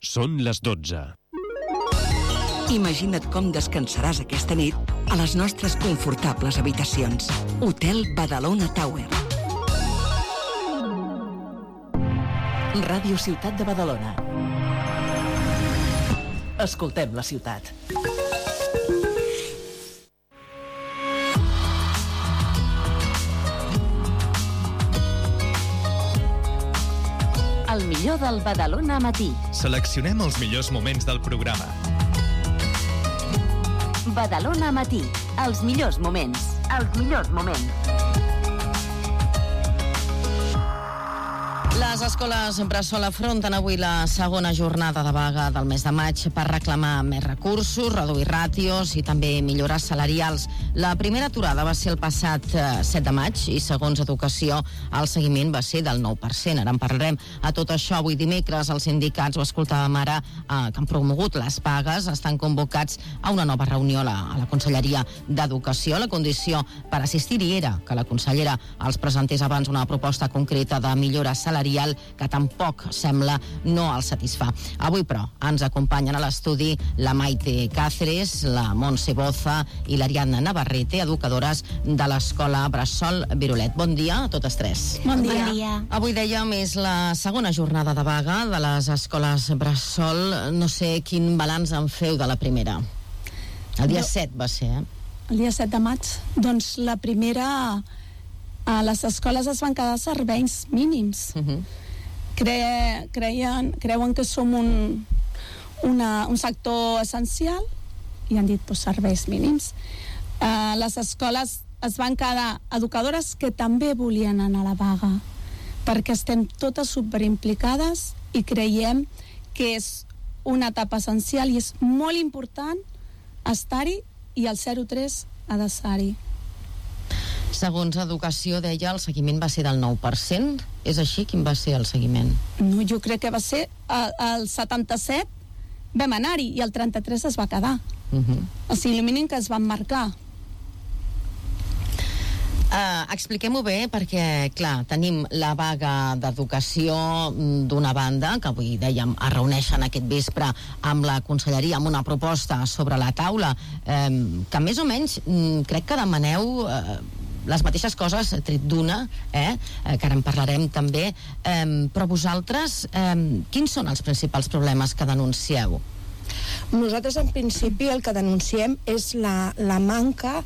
Són les 12. Imagina't com descansaràs aquesta nit a les nostres confortables habitacions. Hotel Badalona Tower. Ràdio Ciutat de Badalona. Escoltem la ciutat. El millor del Badalona Matí. Seleccionem els millors moments del programa. Badalona Matí. Els millors moments. Els millors moments. Les escoles Bressol afronten avui la segona jornada de vaga del mes de maig per reclamar més recursos, reduir ràtios i també millores salarials. La primera aturada va ser el passat 7 de maig i, segons Educació, el seguiment va ser del 9%. Ara en parlarem. A tot això, avui dimecres, els sindicats, ho escoltàvem ara, que han promogut les vagues, estan convocats a una nova reunió a la Conselleria d'Educació. La condició per assistir-hi era que la consellera els presentés abans una proposta concreta de millora salarial que tampoc sembla no els satisfà. Avui, però, ens acompanyen a l'estudi la Maite Cáceres, la Montse Boza i l'Ariadna Navarrete, educadores de l'escola Bressol Virolet. Bon dia a totes tres. Bon dia. Bon dia. Avui, dèiem, és la segona jornada de vaga de les escoles Bressol. No sé quin balanç en feu de la primera. El dia 7 va ser, El dia 7 de maig. Doncs la primera... les escoles es van quedar serveis mínims. Creuen que som un sector essencial i han dit serveis mínims. Les escoles es van quedar educadores que també volien anar a la vaga, perquè estem totes superimplicades i creiem que és una etapa essencial i és molt important estar-hi, i el 03 ha de ser-hi. Segons Educació, deia, el seguiment va ser del 9%. És així? Quin va ser el seguiment? No, jo crec que va ser el 77 vam anar-hi i el 33 es va quedar. O sigui, el mínim que es van marcar. Expliquem-ho bé, perquè, clar, tenim la vaga d'Educació d'una banda, que avui, dèiem, es reuneixen aquest vespre amb la Conselleria amb una proposta sobre la taula, que més o menys crec que demaneu les mateixes coses, tret d'una, que ara en parlarem també, però vosaltres, quins són els principals problemes que denuncieu? Nosaltres, en principi, el que denunciem és la manca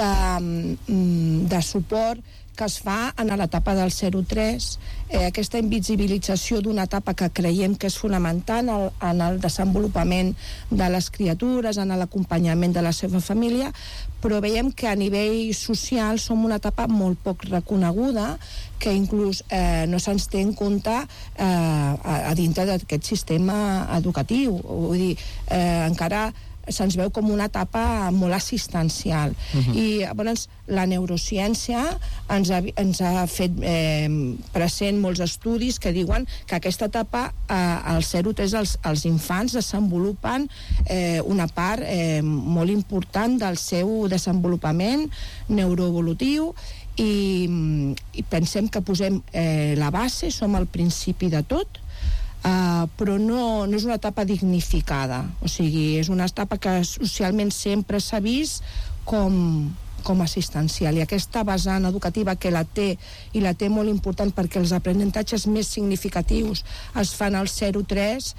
de suport que es fa en l'etapa del 03, aquesta invisibilització d'una etapa que creiem que és fonamental en el desenvolupament de les criatures, en l'acompanyament de la seva família, però veiem que a nivell social som una etapa molt poc reconeguda, que inclús no se'ns té en compte a dintre d'aquest sistema educatiu. Vull dir, encara se'ns veu com una etapa molt assistencial. I llavors la neurociència ens ha fet present molts estudis que diuen que aquesta etapa al 03 els infants desenvolupen una part molt important del seu desenvolupament neuroevolutiu, i pensem que posem la base, som al principi de tot, però no és una etapa dignificada. O sigui, és una etapa que socialment sempre s'ha vist com assistencial, i aquesta vessant educativa que la té, i la té molt important perquè els aprenentatges més significatius es fan al 03,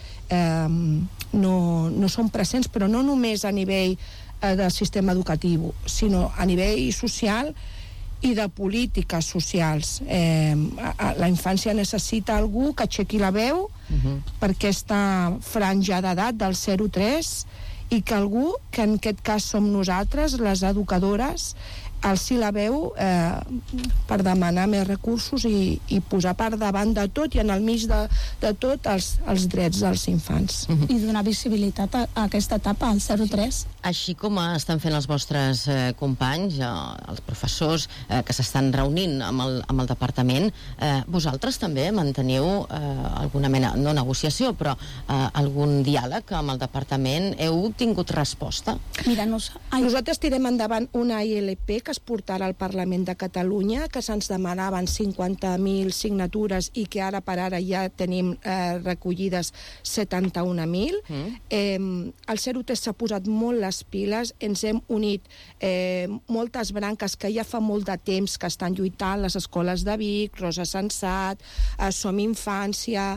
no són presents, però no només a nivell del sistema educatiu, sinó a nivell social i de polítiques socials. La infància necessita algú que aixequi la veu per aquesta franja d'edat del 03, i que algú, que en aquest cas som nosaltres, les educadores, alci la veu per demanar més recursos i posar per davant de tot i en el mig de tot els drets dels infants. I donar visibilitat a aquesta etapa, al 03. Així com estan fent els vostres companys, els professors que s'estan reunint amb el departament, vosaltres també manteniu alguna mena, no negociació, però algun diàleg amb el departament? Heu tingut resposta? Mira, nosaltres tirem endavant una ILP que es portarà al Parlament de Catalunya, que se'ns demanaven 50.000 signatures i que ara per ara ja tenim recollides 71.000. El 03 s'ha posat molt les piles, ens hem unit moltes branques que ja fa molt de temps que estan lluitant, les escoles de Vic, Rosa Sensat, Som Infància,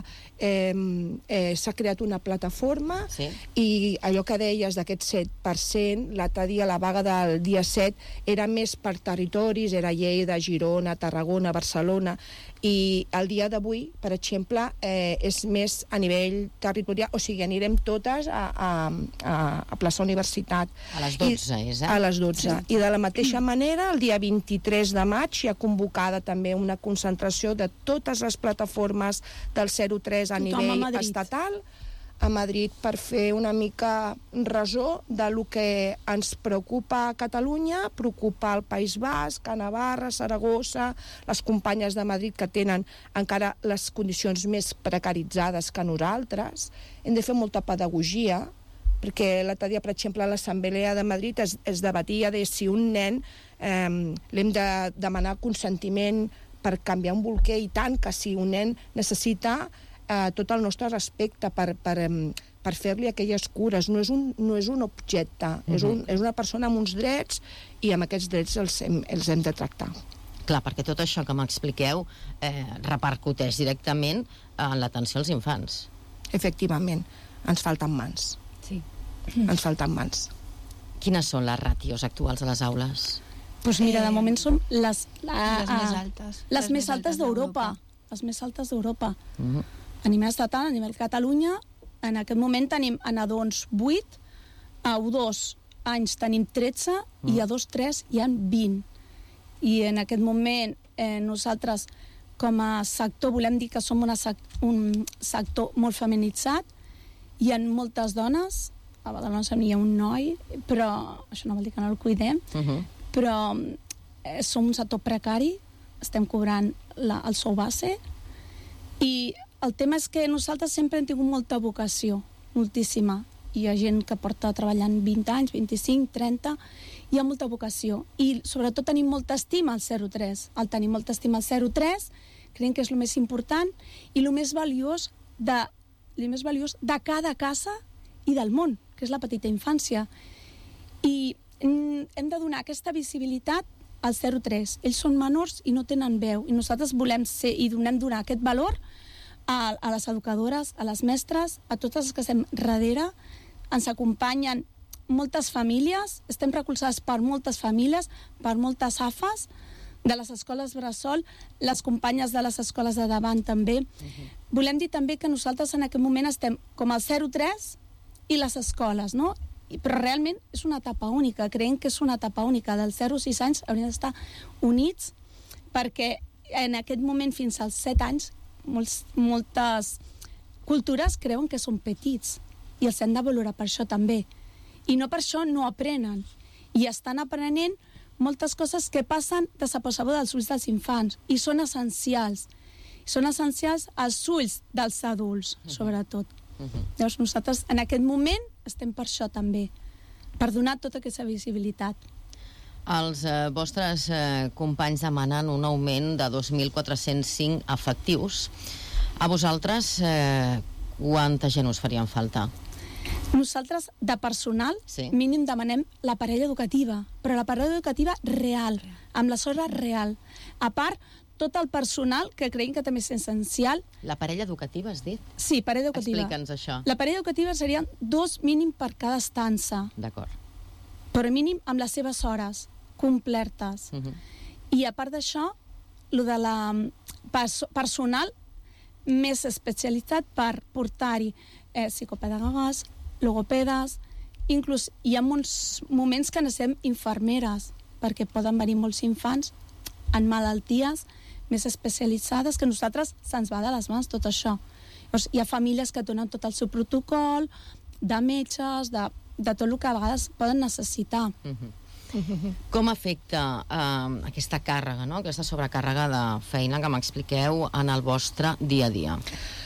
s'ha creat una plataforma, sí. I allò que deies d'aquest 7%, l'altre dia, la vaga del dia 7, era més per territoris, era Lleida, Girona, Tarragona, Barcelona, i el dia d'avui, per exemple, és més a nivell territorial, o sigui, anirem totes a plaça Universitat. A les 12, és, A les 12. Sí. I de la mateixa manera, el dia 23 de maig hi ha convocada també una concentració de totes les plataformes del 03 a nivell estatal a Madrid per fer una mica resó de lo que ens preocupa a Catalunya, preocupa al País Basc, a Navarra, Saragossa, les companyes de Madrid que tenen encara les condicions més precaritzades que nosaltres. Hem de fer molta pedagogia, perquè l'altre dia, per exemple, a l'Assemblea de Madrid es debatia de si un nen l'hem de demanar consentiment per canviar un bolquer, i tant que si un nen necessita tot el nostre respecte per fer-li aquelles cures. No és un objecte, és una persona amb uns drets, i amb aquests drets els hem de tractar. Clar, perquè tot això que m'expliqueu repercuteix directament en l'atenció als infants. Efectivament, ens falten mans. Sí. Ens falten mans. Quines són les ràtios actuals a les aules? Doncs mira, de moment són les més altes. Les més altes d'Europa. Les més altes d'Europa. A nivell estatal, a nivell Catalunya, en aquest moment tenim a nadons 8, a U2 anys tenim 13 i a 2-3 hi ha 20. I en aquest moment nosaltres com a sector volem dir que som un sector molt feminitzat. Hi ha moltes dones, a Badalona hi ha un noi, però això no vol dir que no el cuidem, però som un sector precari, estem cobrant el sou base, i el tema és que nosaltres sempre hem tingut molta vocació, moltíssima. Hi ha gent que porta treballant 20 anys, 25, 30, hi ha molta vocació. I sobretot tenim molta estima al 03. Al tenir molta estima al 03, creiem que és el més important i el més valiós de cada casa i del món, que és la petita infància. I hem de donar aquesta visibilitat al 03. Ells són menors i no tenen veu, i nosaltres volem ser i donar aquest valor a les educadores, a les mestres, a totes les que estem darrere. Ens acompanyen moltes famílies, estem recolzades per moltes famílies, per moltes AFAs, de les escoles bressol, les companyes de les escoles de davant també. Volem dir també que nosaltres en aquest moment estem com al 03 i les escoles, no? Però realment és una etapa única, creiem que és una etapa única. Dels 0 a 6 anys hauríem d'estar units, perquè en aquest moment fins als 7 anys moltes cultures creuen que són petits i els hem de valorar per això també. I no per això no aprenen. I estan aprenent moltes coses que passen desapercebudes dels ulls dels infants i són essencials. Són essencials als ulls dels adults, sobretot. Llavors nosaltres en aquest moment estem per això també, per donar tota aquesta visibilitat. Els vostres companys demanen un augment de 2.405 efectius. A vosaltres, quanta gent us farien falta? Nosaltres, de personal, mínim demanem la parella educativa, però la parella educativa real, amb les hores real. A part, tot el personal, que creiem que també és essencial. La parella educativa, has dit? Sí, parella educativa. Explica'ns això. La parella educativa serien 2 mínim per cada estança. D'acord. Però mínim amb les seves hores complertes. I a part d'això, el de la personal més especialitzat per portar-hi psicopedagogues, logopedes, inclús hi ha molts moments que necessitem infermeres, perquè poden venir molts infants en malalties més especialitzades, que a nosaltres se'ns va de les mans tot això. Llavors, hi ha famílies que donen tot el seu protocol, de metges, de de tot el que a vegades poden necessitar. Com afecta aquesta càrrega, no? Aquesta sobrecàrrega de feina que m'expliqueu en el vostre dia a dia?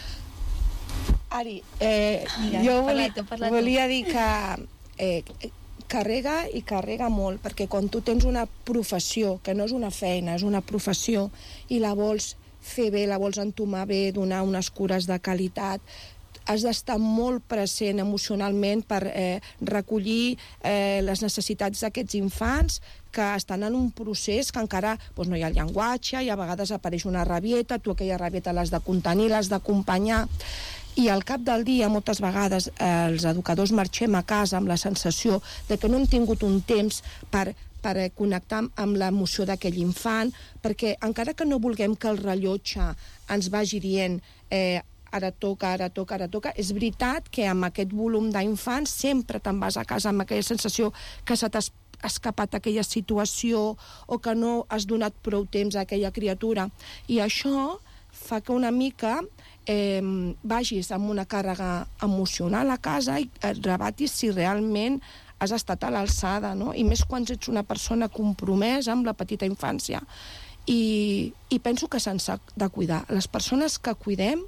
Ari, jo volia dir que carrega i carrega molt, perquè quan tu tens una professió, que no és una feina, és una professió, i la vols fer bé, la vols entomar bé, donar unes cures de qualitat, has d'estar molt present emocionalment per recollir les necessitats d'aquests infants que estan en un procés que encara no hi ha el llenguatge, i a vegades apareix una rabieta, tu aquella rabieta l'has de contenir, l'has d'acompanyar, i al cap del dia moltes vegades els educadors marxem a casa amb la sensació de que no hem tingut un temps per connectar amb l'emoció d'aquell infant, perquè encara que no vulguem que el rellotge ens vagi dient ara toca, és veritat que amb aquest volum d'infants sempre te'n vas a casa amb aquella sensació que se t'ha escapat aquella situació o que no has donat prou temps a aquella criatura, i això fa que una mica vagis amb una càrrega emocional a casa i et rebatis si realment has estat a l'alçada, no? I més quan ets una persona compromesa amb la petita infància. I penso que se'ns ha de cuidar. Les persones que cuidem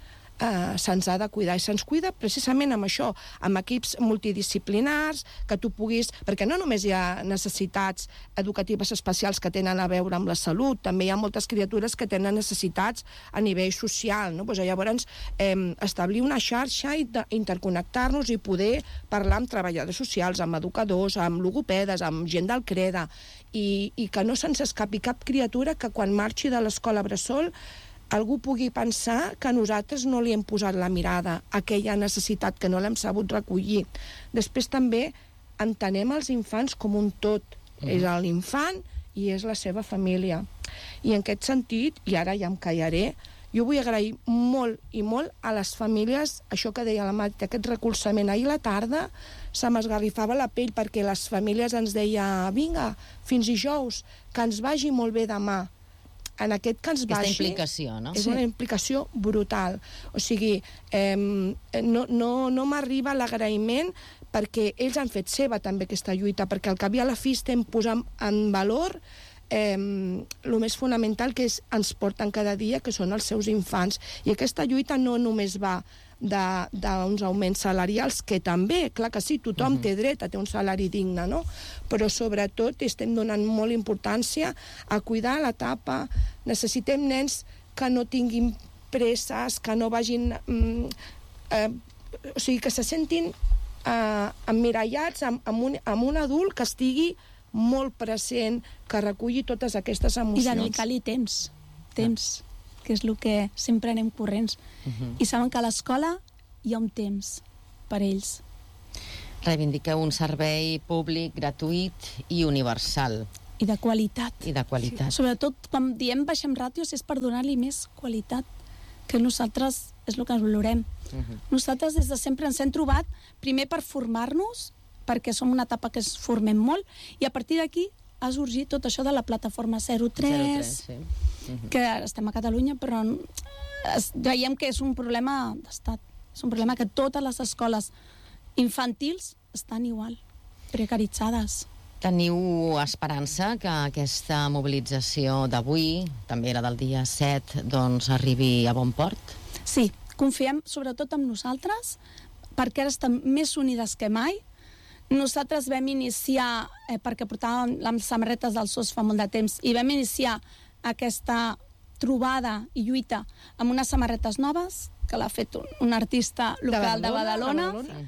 se'ns ha de cuidar, i se'ns cuida precisament amb això, amb equips multidisciplinars, que tu puguis... Perquè no només hi ha necessitats educatives especials que tenen a veure amb la salut, també hi ha moltes criatures que tenen necessitats a nivell social, no? Llavors, establir una xarxa i interconnectar-nos i poder parlar amb treballadors socials, amb educadors, amb logopedes, amb gent del CREDA, i que no se'ns escapi cap criatura que quan marxi de l'escola bressol algú pugui pensar que nosaltres no li hem posat la mirada a aquella necessitat, que no l'hem sabut recollir. Després també entenem els infants com un tot. És l'infant i és la seva família. I en aquest sentit, i ara ja em callaré, jo vull agrair molt i molt a les famílies, això que deia la Mati, aquest recolzament. Ahir a la tarda se m'esgarrifava la pell perquè les famílies ens deia vinga, fins dijous, que ens vagi molt bé demà. En aquest que ens vagi... Aquesta implicació, no? És una implicació brutal. O sigui, no m'arriba l'agraïment perquè ells han fet seva també aquesta lluita, perquè al cap i a la fi estem posant en valor el més fonamental que ens porten cada dia, que són els seus infants. I aquesta lluita no només va d'uns augments salarials, que també, clar que sí, tothom té dret a ter un salari digne, no? Però sobretot estem donant molt importància a cuidar l'etapa. Necessitem nens que no tinguin presses, que no vagin... o sigui, que se sentin emmirallats amb un adult que estigui molt present, que reculli totes aquestes emocions. I dedicar-li temps, que és el que sempre anem corrents. I saben que a l'escola hi ha un temps per ells. Reivindiqueu un servei públic, gratuït i universal. I de qualitat. I de qualitat. Sí. Sobretot, quan diem baixem ràtios, és per donar-li més qualitat, que nosaltres és el que ens valorem. Nosaltres des de sempre ens hem trobat, primer per formar-nos, perquè som una etapa que es formem molt, i a partir d'aquí ha sorgit tot això de la plataforma 03, sí. Que estem a Catalunya, però veiem que és un problema d'estat. És un problema que totes les escoles infantils estan igual, precaritzades. Teniu esperança que aquesta mobilització d'avui, també la del dia 7, doncs arribi a bon port? Sí, confiem sobretot en nosaltres, perquè ara estem més unides que mai. Nosaltres vam iniciar, perquè portàvem les samarretes del SOS fa molt de temps, i vam iniciar aquesta trobada i lluita amb unes samarretes noves, que l'ha fet un artista local de Badalona.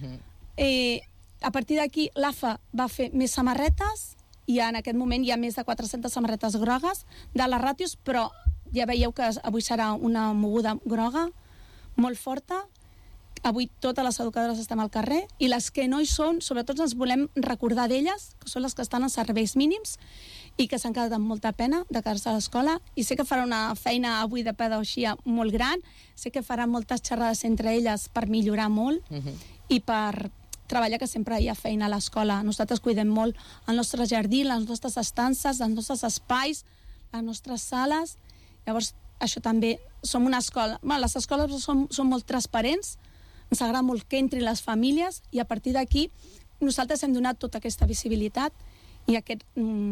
A partir d'aquí, l'AFA va fer més samarretes, i en aquest moment hi ha més de 400 samarretes grogues de les ràtios, però ja veieu que avui serà una moguda groga molt forta. Avui totes les educadores estem al carrer, i les que no hi són, sobretot ens volem recordar d'elles, que són les que estan en serveis mínims i que s'han quedat amb molta pena de quedar-se a l'escola, i sé que farà una feina avui de pedagogia molt gran, sé que farà moltes xerrades entre elles per millorar molt i per treballar, que sempre hi ha feina a l'escola. Nosaltres cuidem molt el nostre jardí, les nostres estances, els nostres espais, les nostres sales. Llavors, això també, som una escola... les escoles són molt transparents, ens agrada molt que entrin les famílies, i a partir d'aquí nosaltres hem donat tota aquesta visibilitat i aquest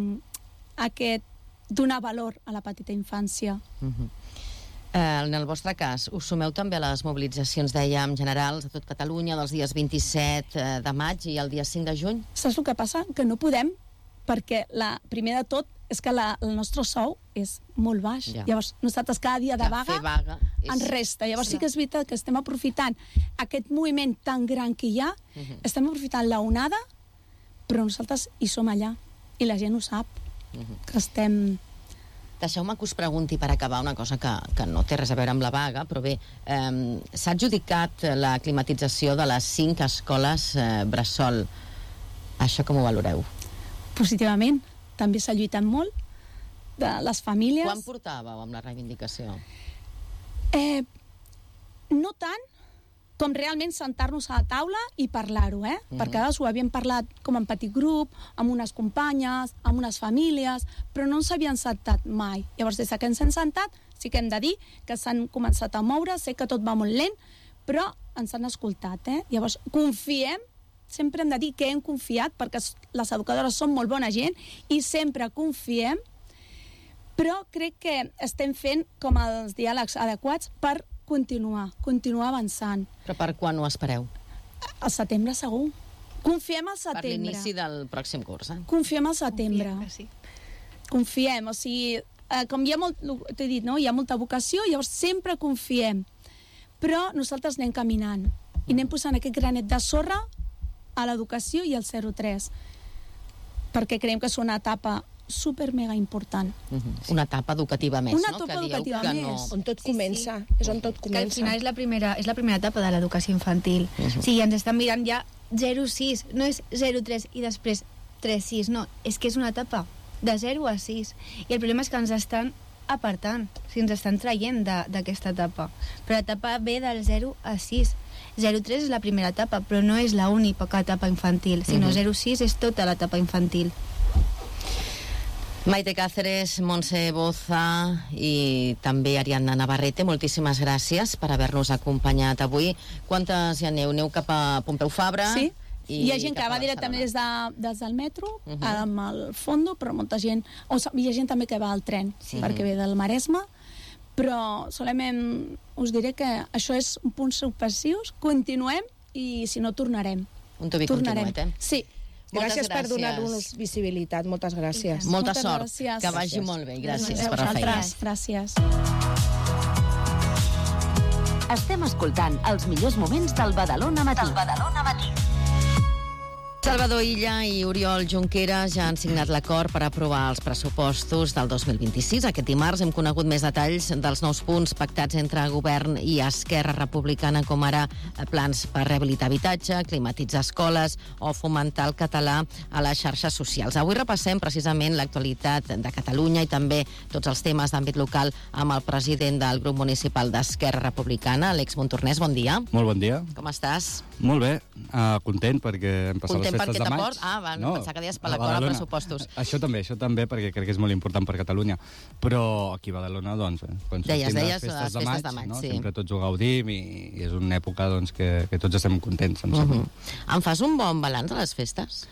donar valor a la petita infància. En el vostre cas, us sumeu també a les mobilitzacions, dèiem, generals de tot Catalunya, dels dies 27 de maig i el dia 5 de juny? Saps el que passa? Que no podem, perquè primer de tot és que el nostre sou és molt baix. Ja. Llavors, nosaltres cada dia de vaga, fer vaga ens resta. Llavors sí que és veritat que estem aprofitant aquest moviment tan gran que hi ha, estem aprofitant la onada, però nosaltres hi som allà, i la gent ho sap, que estem... Deixeu-me que us pregunti per acabar una cosa que no té res a veure amb la vaga, però bé, s'ha adjudicat la climatització de les 5 escoles bressol. Això com ho valoreu? Positivament. També s'ha lluitat molt de les famílies. Quan portàveu amb la reivindicació? No tant com realment sentar-nos a la taula i parlar-ho, perquè a vegades ho havíem parlat com en petit grup, amb unes companyes, amb unes famílies, però no ens havien sentat mai. Llavors, des que ens hem sentat, sí que hem de dir que s'han començat a moure, sé que tot va molt lent, però ens han escoltat. Llavors, confiem, sempre hem de dir que hem confiat, perquè les educadores són molt bona gent i sempre confiem, però crec que estem fent com els diàlegs adequats per continuar avançant. Però per quan ho espereu? Al setembre segur. Confiem al Per setembre. l'inici del pròxim curs, Confiem al setembre. Confiem, o sigui, com t'he dit, no? Hi ha molta vocació, llavors sempre confiem. Però nosaltres anem caminant i anem posant aquest granet de sorra a l'educació i al 03, perquè creiem que és una etapa super mega important. Una etapa educativa més, Una no? etapa Que dieu educativa que més. On tot comença, és on tot Que comença. al final és la primera etapa de l'educació infantil. O sigui, ens estan mirant ja 0-6, no és 0-3 i després 3-6, no, és que és una etapa de 0 a 6. I el problema és que ens estan apartant, o sigui, ens estan traient d'aquesta etapa. Però l'etapa ve del 0 a 6. 0-3 és la primera etapa, però no és l'única etapa infantil, sinó 0-6 és tota l'etapa infantil. Maite Cáceres, Montse Boza i també Ariadna Navarrete, moltíssimes gràcies per haver-nos acompanyat avui. Quantes hi aneu? Aneu cap a Pompeu Fabra? Sí, i hi ha gent que cap a va directament Barcelona. des del metro, amb el fondo, però molta gent... Hi ha gent també que va al tren, perquè ve del Maresme, però solament us diré que això és un punt subversius, continuem i si no tornarem. Un tobi continuet, Sí. Gràcies per donar-nos visibilitat, moltes gràcies. Molta Moltes sort, gràcies. que vagi molt bé. Gràcies A per la feina. vosaltres. Gràcies. Estem escoltant els millors moments del Badalona Matí. Salvador Illa i Oriol Junqueras ja han signat l'acord per aprovar els pressupostos del 2026. Aquest dimarts hem conegut més detalls dels nous punts pactats entre Govern i Esquerra Republicana, com ara plans per rehabilitar habitatge, climatitzar escoles o fomentar el català a les xarxes socials. Avui repassem precisament l'actualitat de Catalunya i també tots els temes d'àmbit local amb el president del grup municipal d'Esquerra Republicana, Àlex Montornès. Bon dia. Molt bon dia. Com estàs? Molt bé, content perquè hem passat les festes de maig. Pensar que deies per l'acord de pressupostos. Això també, perquè crec que és molt important per Catalunya. Però aquí a Badalona, doncs, quan Deies sortim les festes de maig, no? sí. Sempre tots ho gaudim i és una època doncs, que tots estem contents. Em fas un bon balanç de les festes?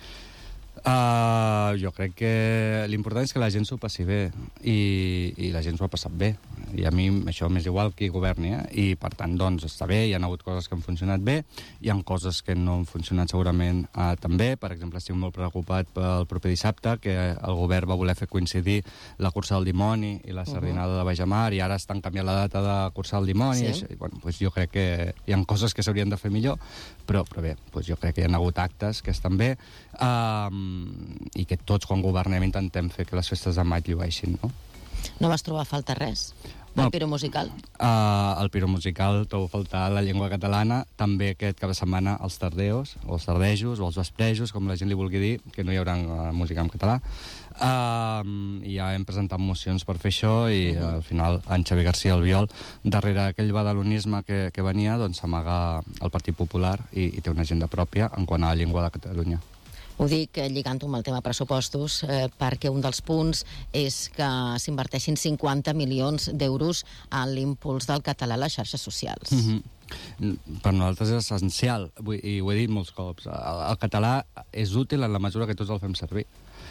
Jo crec que l'important és que la gent s'ho passi bé i la gent s'ho ha passat bé, i a mi això m'és igual qui governi, i per tant doncs està bé. Hi ha hagut coses que han funcionat bé, hi ha coses que no han funcionat segurament tan bé. Per exemple, estic molt preocupat pel proper dissabte, que el govern va voler fer coincidir la cursa del dimoni i la sardinada de Bajamar, i ara estan canviant la data de cursar el dimoni, i bueno, doncs jo crec que hi ha coses que s'haurien de fer millor, però bé, doncs jo crec que hi ha hagut actes que estan bé, i que tots quan governem intentem fer que les festes de maig llueixin, no? No vas trobar a falta res? El piro musical? El piro musical trobo a faltar la llengua catalana, també aquest cap de setmana els tardeos, o els tardejos, o els vesprejos, com la gent li vulgui dir, que no hi haurà música en català. I ja hem presentat mocions per fer això, i al final en Xavier García Albiol, darrere aquell badalonisme que venia, doncs s'amaga el Partit Popular i té una agenda pròpia en quant a la llengua de Catalunya. Ho dic lligant-ho amb el tema pressupostos, perquè un dels punts és que s'inverteixin 50 milions d'euros en l'impuls del català a les xarxes socials. Per nosaltres és essencial, i ho he dit molts cops. El català és útil en la mesura que tots el fem servir.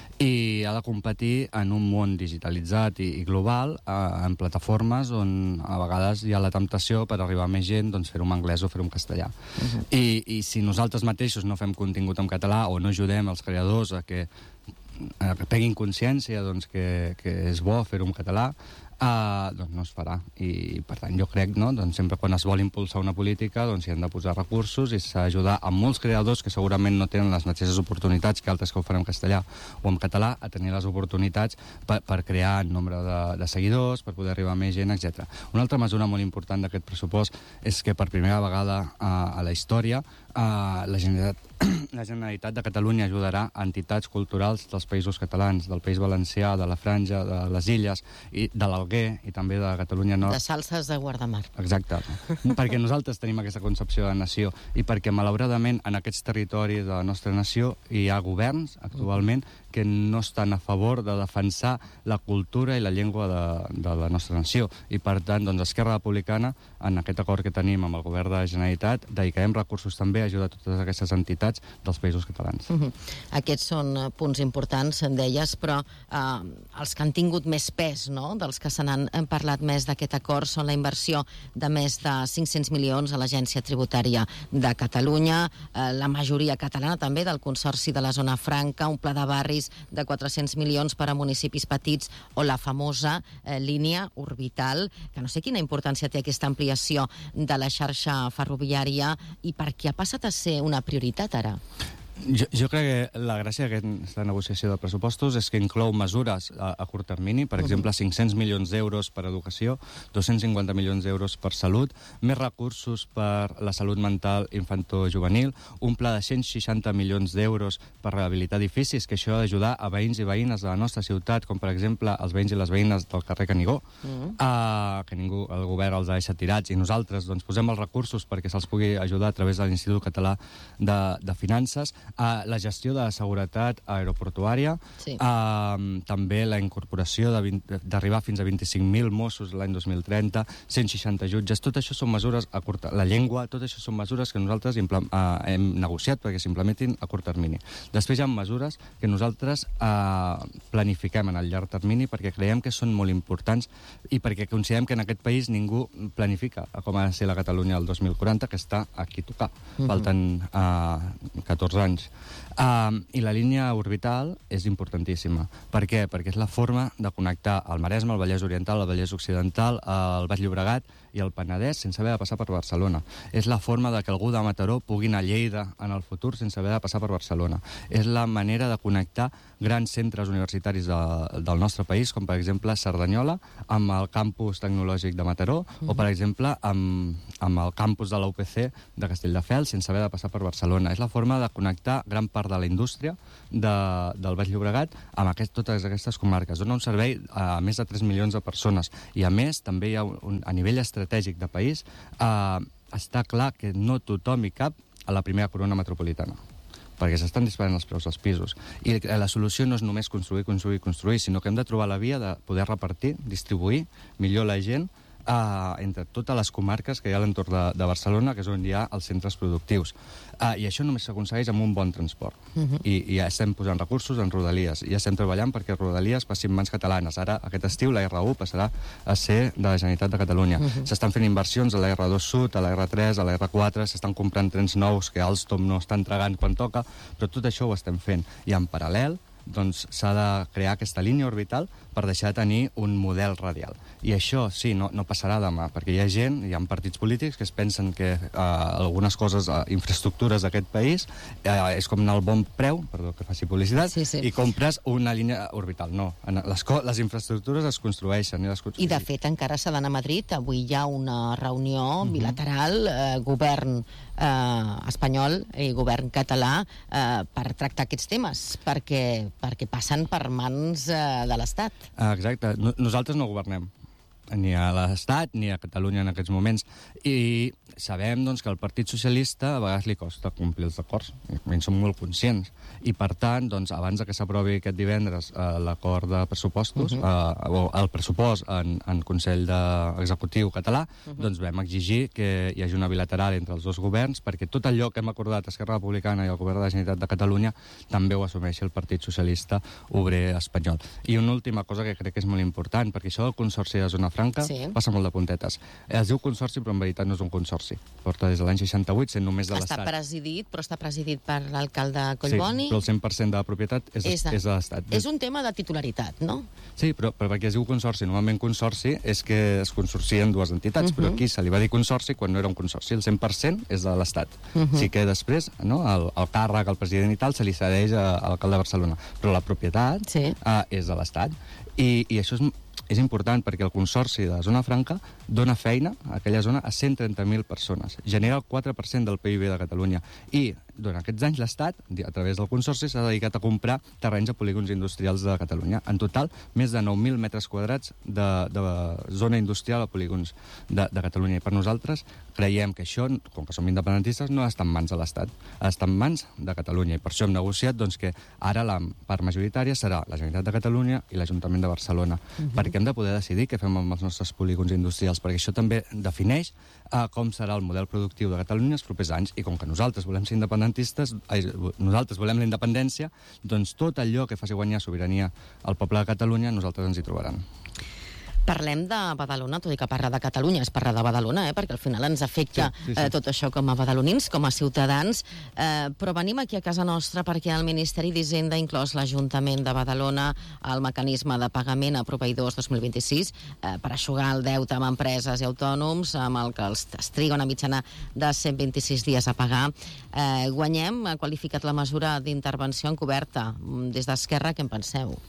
I ha de competir en un món digitalitzat i global, en plataformes on a vegades hi ha la temptació per arribar a més gent, doncs fer-ho en anglès o fer-ho en castellà. I si nosaltres mateixos no fem contingut en català o no ajudem els creadors a que prenguin consciència doncs, que és bo fer-ho en català, doncs no es farà. I per tant jo crec, no? Doncs sempre quan es vol impulsar una política doncs hi han de posar recursos i s'ha d'ajudar a molts creadors que segurament no tenen les mateixes oportunitats que altres que ho fan en castellà o en català a tenir les oportunitats per crear nombre de seguidors, per poder arribar a més gent, etc. Una altra mesura molt important d'aquest pressupost és que per primera vegada a la història la Generalitat de Catalunya ajudarà a entitats culturals dels països catalans, del País Valencià, de la Franja, de les Illes, i de l'Alguer i també de Catalunya Nord. De salses de Guardamar. Exacte. Perquè nosaltres tenim aquesta concepció de nació i perquè, malauradament, en aquests territoris de la nostra nació hi ha governs, actualment, que no estan a favor de defensar la cultura i la llengua de la nostra nació. I, per tant, doncs, Esquerra Republicana, en aquest acord que tenim amb el govern de la Generalitat, dedicarem recursos també a ajudar totes aquestes entitats dels països catalans. Aquests són punts importants, en deies, però els que han tingut més pes, no?, dels que se n'han parlat més d'aquest acord, són la inversió de més de 500 milions a l'Agència Tributària de Catalunya, la majoria catalana també del Consorci de la Zona Franca, un pla de barris de 400 milions per a municipis petits o la famosa línia orbital, que no sé quina importància té aquesta ampliació de la xarxa ferroviària i per què ha passat a ser una prioritat ara. Jo crec que la gràcia d'aquesta negociació de pressupostos és que inclou mesures a curt termini, per exemple, 500 milions d'euros per educació, 250 milions d'euros per salut, més recursos per la salut mental infantojuvenil, un pla de 160 milions d'euros per rehabilitar edificis, que això ha d'ajudar a veïns i veïnes de la nostra ciutat, com per exemple els veïns i les veïnes del carrer Canigó, que el govern els ha deixat tirats, i nosaltres doncs, posem els recursos perquè se'ls pugui ajudar a través de l'Institut Català de Finances, la gestió de la seguretat aeroportuària, també la incorporació d'arribar fins a 25.000 Mossos l'any 2030, 160 jutges, tot això són mesures a curt termini. La llengua, tot això són mesures que nosaltres hem negociat perquè s'implementin a curt termini. Després hi ha mesures que nosaltres planifiquem en el llarg termini perquè creiem que són molt importants i perquè considerem que en aquest país ningú planifica com ha de ser la Catalunya del 2040, que està aquí a tocar. Falten 14 anys. I la línia orbital és importantíssima. Per què? Perquè és la forma de connectar el Maresme, el Vallès Oriental, el Vallès Occidental, el Baix Llobregat i el Penedès sense haver de passar per Barcelona. És la forma de que algú de Mataró pugui anar a Lleida en el futur sense haver de passar per Barcelona. És la manera de connectar grans centres universitaris del nostre país, com per exemple Cerdanyola, amb el campus tecnològic de Mataró, o per exemple amb el campus de la UPC de Castelldefels sense haver de passar per Barcelona. És la forma de connectar gran part de la indústria del Baix Llobregat amb totes aquestes comarques. Dona un servei a més de 3 milions de persones i a més també hi ha a nivell estratègic de país està clar que no tothom hi cap a la primera corona metropolitana perquè s'estan disparant els preus dels pisos. I la solució no és només construir, sinó que hem de trobar la via de poder repartir, distribuir millor la gent entre totes les comarques que hi ha a l'entorn de Barcelona, que és on hi ha els centres productius. I això només s'aconsegueix amb un bon transport. I ja estem posant recursos en Rodalies. I ja estem treballant perquè Rodalies passi en mans catalanes. Ara, aquest estiu, la R1 passarà a ser de la Generalitat de Catalunya. S'estan fent inversions a la R2 Sud, a la R3, a la R4, s'estan comprant trens nous que Alstom no està entregant quan toca, però tot això ho estem fent. I en paral·lel, doncs s'ha de crear aquesta línia orbital per deixar de tenir un model radial. I això, sí, no passarà demà, perquè hi ha gent, hi ha partits polítics que es pensen que algunes coses, infraestructures d'aquest país, és com anar al bon preu, perdó que faci publicitat, i compres una línia orbital. No, les infraestructures es construeixen. I de fet, encara s'ha d'anar a Madrid. Avui hi ha una reunió bilateral, govern espanyol i govern català, per tractar aquests temes, perquè passen per mans de l'Estat. Exacte. Nosaltres no governem. ni a l'Estat ni a Catalunya en aquests moments. I sabem doncs, que al Partit Socialista a vegades li costa complir els acords, i en som molt conscients. I per tant, doncs, abans que s'aprovi aquest divendres l'acord de pressupostos, o el pressupost en Consell Executiu català, doncs vam exigir que hi hagi una bilateral entre els dos governs, perquè tot allò que hem acordat Esquerra Republicana i el Govern de la Generalitat de Catalunya també ho assumeixi el Partit Socialista Obrer Espanyol. I una última cosa que crec que és molt important, perquè això del Consorci de Zona Franca passa molt de puntetes. Es diu Consorci, però en veritat no és un consorci. Porta des de l'any 68, sent només de l'Estat. Està presidit per l'alcalde Collboni. Sí, però el 100% de la propietat és de l'Estat. És un tema de titularitat, no? Sí, però perquè es diu consorci. Normalment consorci és que es consorcien dues entitats, però aquí se li va dir consorci quan no era un consorci. El 100% és de l'Estat. Sí que després el càrrec, el president i tal, se li cedeix a l'alcalde de Barcelona. Però la propietat és de l'Estat. I això és important perquè el Consorci de Zona Franca dona feina a aquella zona a 130.000 persones. Genera el 4% del PIB de Catalunya. I durant aquests anys l'Estat, a través del Consorci, s'ha dedicat a comprar terrenys a polígons industrials de Catalunya. En total, més de 9.000 metres quadrats de zona industrial a polígons de Catalunya. I per nosaltres creiem que això, com que som independentistes, no està en mans de l'Estat, està en mans de Catalunya. I per això hem negociat que ara la part majoritària serà la Generalitat de Catalunya i l'Ajuntament de Barcelona. Perquè hem de poder decidir què fem amb els nostres polígons industrials, perquè això també defineix com serà el model productiu de Catalunya els propers anys. I com que nosaltres volem ser independentistes, nosaltres volem la independència, doncs tot allò que faci guanyar sobirania al poble de Catalunya, nosaltres ens hi trobaran. Parlem de Badalona, tot i que parlar de Catalunya és parlar de Badalona, perquè al final ens afecta tot això com a badalonins, com a ciutadans, però venim aquí a casa nostra perquè el Ministeri d'Hisenda ha inclòs l'Ajuntament de Badalona al mecanisme de pagament a proveïdors 2026 per eixugar el deute amb empreses i autònoms, amb el que es triga una mitjana de 126 dies a pagar. Guanyem, ha qualificat la mesura d'intervenció encoberta. Des d'Esquerra, què en penseu?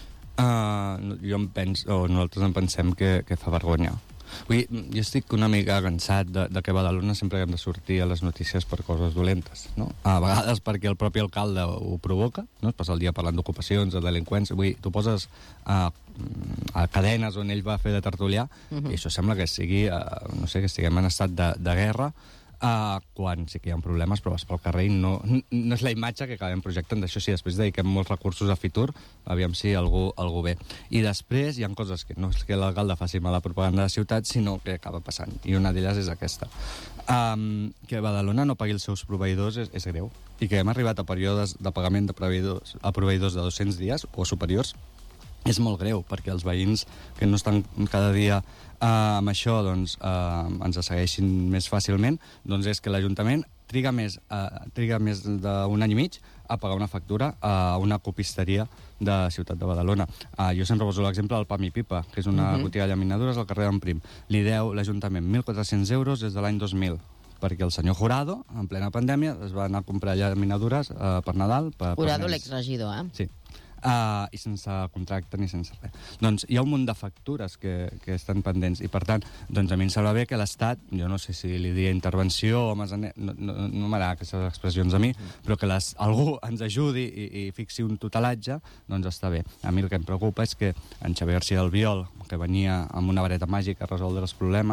Nosaltres en pensem que fa vergonya. Jo estic una mica cansat de que a Badalona sempre hem de sortir a les notícies per coses dolentes, no? A vegades perquè el propi alcalde ho provoca, no? Es passa el dia parlant d'ocupacions, de delinqüència. Tu poses a cadenes on ell va fer de tertulià i això sembla que sigui, no sé, que estiguem en estat de guerra, quan sí que hi ha problemes, però vas pel carrer i no és la imatge que acabem projectant. D'això sí, després dediquem molts recursos a Fitur, aviam si algú ve. I després hi ha coses que no és que l'alcalde faci mala propaganda de la ciutat, sinó que acaba passant. I una d'elles és aquesta. Que Badalona no pagui els seus proveïdors és greu. I que hem arribat a períodes de pagament de proveïdors de 200 dies o superiors és molt greu, perquè els veïns que no estan cada dia amb això ens segueixin més fàcilment, doncs és que l'Ajuntament triga més d'un any i mig a pagar una factura a una copisteria de Ciutat de Badalona. Jo sempre poso l'exemple del Pam i Pipa, que és una botiga de llaminadures al carrer d'en Prim. Li deu l'Ajuntament 1.400 euros des de l'any 2000, perquè el senyor Jurado, en plena pandèmia, es va anar a comprar llaminadures per Nadal. Jurado, l'exregidor, Sí. I sense contracte ni sense res. Doncs hi ha un munt de factures que estan pendents i per tant, doncs a mi em sembla bé que l'Estat, jo no sé si li diria intervenció o no m'agrada aquestes expressions a mi, però que algú ens ajudi i fixi un tutelatge, doncs està bé. A mi el que em preocupa és que en Xavier García Albiol, que venia amb una vareta màgica a resoldre els problemes,